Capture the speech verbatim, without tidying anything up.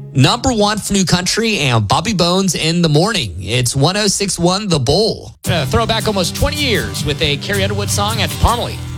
Number one for New Country and Bobby Bones in the morning. It's one oh six point one The Bull. Uh, throw back almost twenty years with a Carrie Underwood song at Parmalee.